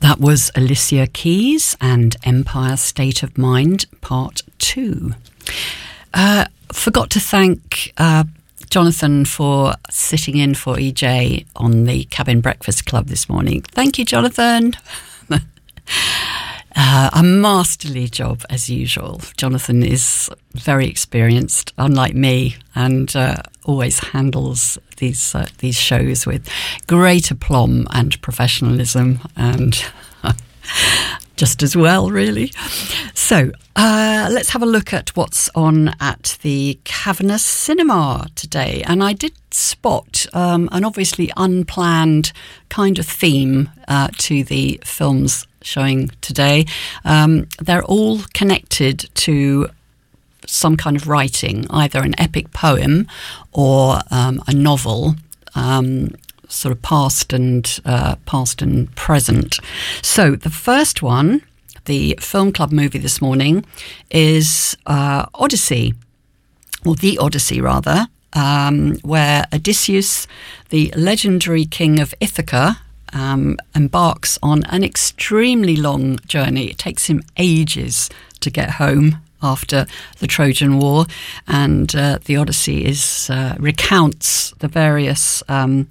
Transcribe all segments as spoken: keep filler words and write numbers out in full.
That was Alicia Keys and Empire State of Mind Part two. Uh, forgot to thank uh, Jonathan for sitting in for E J on the Cabin Breakfast Club this morning. Thank you, Jonathan. Uh, a masterly job as usual. Jonathan is very experienced, unlike me, and uh, always handles these uh, these shows with great aplomb and professionalism, and just as well, really. So uh, let's have a look at what's on at the Kavanagh Cinema today. And I did spot um, an obviously unplanned kind of theme uh, to the films showing today. Um, they're all connected to some kind of writing, either an epic poem or um, a novel, um, sort of past and uh, past and present. So the first one, the Film Club movie this morning, is uh, Odyssey, or The Odyssey rather, um, where Odysseus, the legendary king of Ithaca, Um, embarks on an extremely long journey. It takes him ages to get home after the Trojan War, and uh, the Odyssey is uh, recounts the various um,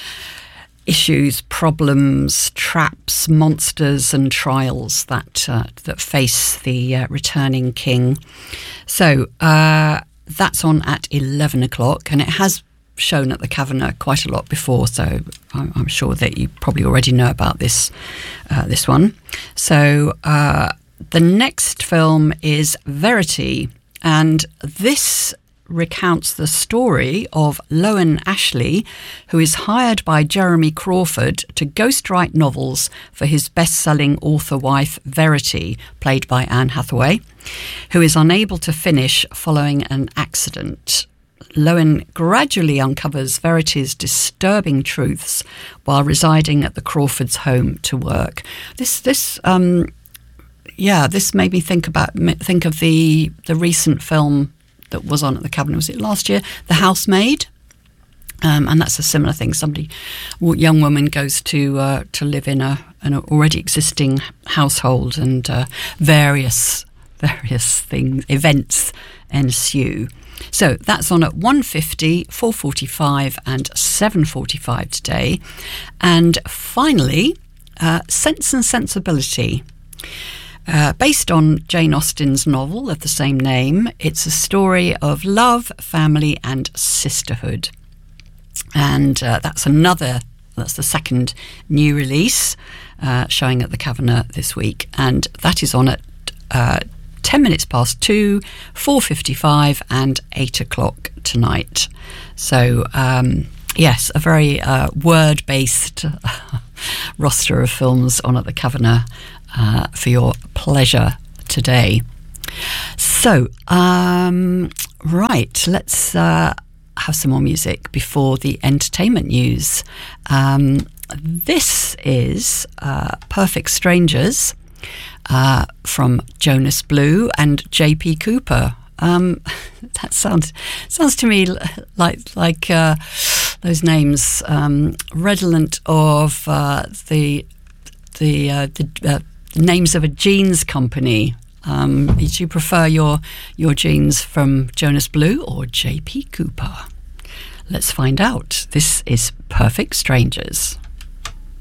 issues, problems, traps, monsters, and trials that uh, that face the uh, returning king. So uh, that's on at eleven o'clock, and it has shown at the Kavanagh quite a lot before, so I'm, I'm sure that you probably already know about this uh, this one. So uh, the next film is Verity, and this recounts the story of Lowen Ashley, who is hired by Jeremy Crawford to ghostwrite novels for his best-selling author wife Verity, played by Anne Hathaway, who is unable to finish following an accident. Lowen gradually uncovers Verity's disturbing truths while residing at the Crawfords' home to work. This, this, um, yeah, this made me think about think of the the recent film that was on at the Cabinet. Was it last year? The Housemaid, um, and that's a similar thing. Somebody, a young woman, goes to uh, to live in a an already existing household, and uh, various various things, events ensue. So that's on at one fifty, four forty-five and seven forty-five today. And finally, uh, Sense and Sensibility. Uh, based on Jane Austen's novel of the same name, it's a story of love, family and sisterhood. And uh, that's another, that's the second new release uh, showing at the Kavanagh this week. And that is on at uh, ten minutes past two, four fifty-five and eight o'clock tonight. So, um, yes, a very uh, word-based roster of films on at the Kavanagh uh, for your pleasure today. So, um, right, let's uh, have some more music before the entertainment news. Um, this is uh, Perfect Strangers, Uh, from Jonas Blue and J P Cooper. Um, that sounds sounds to me like like uh, those names um, redolent of uh, the the uh, the uh, names of a jeans company. Um, do you prefer your your jeans from Jonas Blue or J P Cooper? Let's find out. This is Perfect Strangers.